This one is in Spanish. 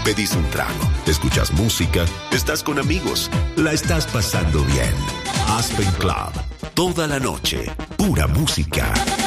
Pedís un trago, escuchas música, estás con amigos, la estás pasando bien. Aspen Club, toda la noche, pura música.